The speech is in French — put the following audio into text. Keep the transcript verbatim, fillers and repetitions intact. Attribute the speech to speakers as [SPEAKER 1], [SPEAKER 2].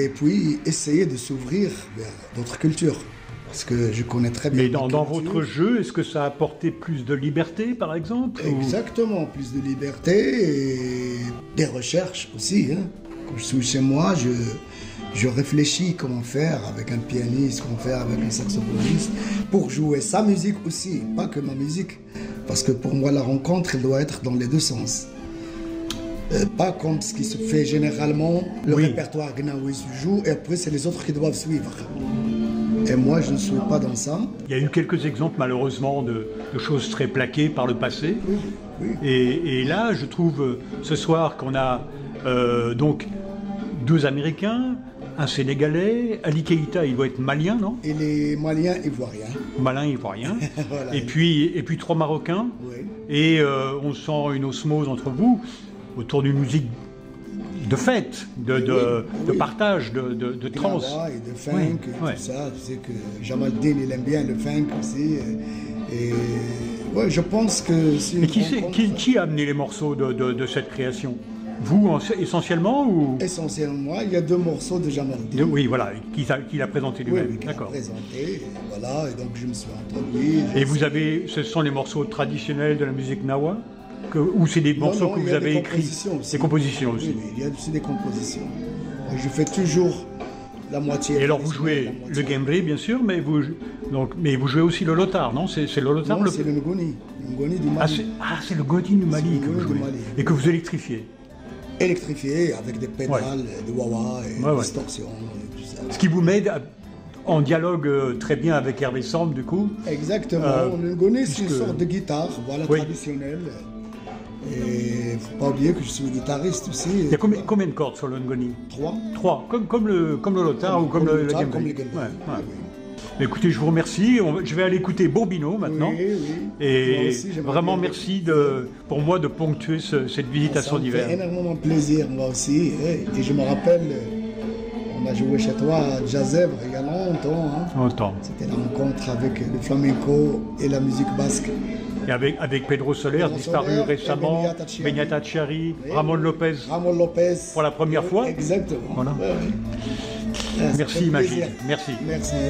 [SPEAKER 1] Et puis, essayer de s'ouvrir vers d'autres cultures. Parce que je connais très bien...
[SPEAKER 2] Mais dans, dans votre jeu, est-ce que ça a apporté plus de liberté, par exemple?
[SPEAKER 1] Exactement, ou... plus de liberté et des recherches aussi. Hein. Quand je suis chez moi, je, je réfléchis comment faire avec un pianiste, comment faire avec un saxophoniste, pour jouer sa musique aussi, pas que ma musique. Parce que pour moi, la rencontre, elle doit être dans les deux sens. Euh, pas comme ce qui se fait généralement, le oui. répertoire gnaoui se joue, et après, c'est les autres qui doivent suivre. Et moi, je ne suis pas dans ça.
[SPEAKER 2] Il y a eu quelques exemples, malheureusement, de, de choses très plaquées par le passé.
[SPEAKER 1] Oui, oui.
[SPEAKER 2] Et, et là, je trouve, ce soir, qu'on a euh, donc deux Américains, un Sénégalais, Ali Keïta, il doit être malien, non?
[SPEAKER 1] Et les Maliens ivoiriens.
[SPEAKER 2] Malin ivoirien.
[SPEAKER 1] Voilà.
[SPEAKER 2] Et puis, et puis trois Marocains.
[SPEAKER 1] Oui.
[SPEAKER 2] Et euh, on sent une osmose entre vous autour d'une musique de fête, de, de, oui, de oui. partage, de, de, de trans.
[SPEAKER 1] Et de funk,
[SPEAKER 2] oui,
[SPEAKER 1] et
[SPEAKER 2] ouais.
[SPEAKER 1] tout ça. Tu sais que Jamaldine, il aime bien le funk aussi. Et, et ouais, je pense que... Si
[SPEAKER 2] Mais qui, rencontre... qui, qui a amené les morceaux de, de, de cette création? Vous, essentiellement ou...
[SPEAKER 1] Essentiellement, il y a deux morceaux de Jamaldine.
[SPEAKER 2] Oui, voilà, qu'il a, qu'il a présenté lui-même.
[SPEAKER 1] Oui, oui, qu'il a présenté, et voilà, et donc je me suis introduit.
[SPEAKER 2] Et vous avez, ce sont les morceaux traditionnels de la musique Gnawa? Que, ou c'est des morceaux non, non, que vous avez écrits? Des compositions aussi.
[SPEAKER 1] Oui, oui, il y a aussi des compositions. Je fais toujours la moitié.
[SPEAKER 2] Et alors vous jouez le Guembré, bien sûr, mais vous, donc, mais vous jouez aussi le Lotar, non? C'est le Lotar?
[SPEAKER 1] Non,
[SPEAKER 2] le...
[SPEAKER 1] c'est le Ngoni. Le Ngoni du Mali.
[SPEAKER 2] Ah, c'est le Ngoni du Mali que vous jouez. Mali. Et que vous électrifiez?
[SPEAKER 1] Électrifié, avec des pédales, ouais. des wah-wah, et
[SPEAKER 2] ouais,
[SPEAKER 1] des distorsions, et tout ça.
[SPEAKER 2] Ce qui vous met en dialogue très bien avec Hervé Samb, du coup?
[SPEAKER 1] Exactement. Euh, le Ngoni, c'est puisque... une sorte de guitare, voilà, oui. traditionnelle. Et il ne faut pas oublier que je suis guitariste aussi.
[SPEAKER 2] Il y a combien, combien de cordes sur le Ngoni?
[SPEAKER 1] Trois.
[SPEAKER 2] Trois, comme, comme, le, comme le Lotar comme, ou comme, comme le, le Guembré.
[SPEAKER 1] Comme le Guembré.
[SPEAKER 2] Ouais, ouais. Oui, oui. Écoutez, je vous remercie. On, je vais aller écouter Bobino maintenant.
[SPEAKER 1] Oui, oui.
[SPEAKER 2] Et aussi, vraiment merci de, pour moi de ponctuer ce, cette visite à Son d'hiver.
[SPEAKER 1] Ça me fait énormément plaisir, moi aussi. Et je me rappelle, on a joué chez toi à Jazèvre il y a longtemps. Hein.
[SPEAKER 2] Longtemps.
[SPEAKER 1] C'était la rencontre avec le flamenco et la musique basque.
[SPEAKER 2] Et avec, avec Pedro Soler, Pedro disparu Soler, récemment, Beñat Attiari, oui. Ramon Lopez.
[SPEAKER 1] Ramon Lopez.
[SPEAKER 2] Pour la première
[SPEAKER 1] oui,
[SPEAKER 2] fois.
[SPEAKER 1] Exactement.
[SPEAKER 2] Voilà.
[SPEAKER 1] Oui, oui.
[SPEAKER 2] Merci Magid. Merci.
[SPEAKER 1] Merci.